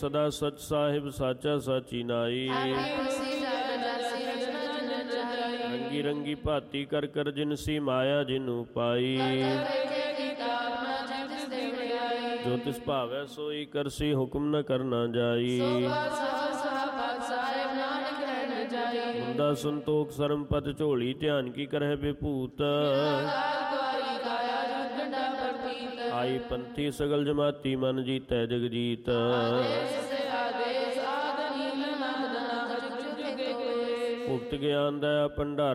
ਸਦਾ ਸਚ ਸਾਹਿਬ ਸਾਚਾ ਸਾਚੀ ਨਾਈ। ਰੰਗੀ ਰੰਗੀ ਭਾਤੀ ਕਰ ਕਰ ਜਿਨਸੀ ਮਾਇਆ ਜਿਨੂ ਪਾਈ। ਜੋ ਤਿਸ ਭਾਵੈ ਸੋਈ ਕਰਸੀ ਹੁਕਮ ਨ ਕਰਨਾ ਜਾਈ। ਮੁੰਦਾ ਸੰਤੋਖ ਸਰਮ ਪਦ ਝੋਲੀ ਧਿਆਨ ਕੀ ਕਰਹਿ ਬਿਭੂਤ। ਆਈ ਪੰਥੀ ਸਗਲ ਜਮਾਤੀ ਮਨ ਜੀਤੈ ਜਗਜੀਤ। ਮੁਕਤ ਗਿਆਨ ਦਾ ਭੰਡਾਰ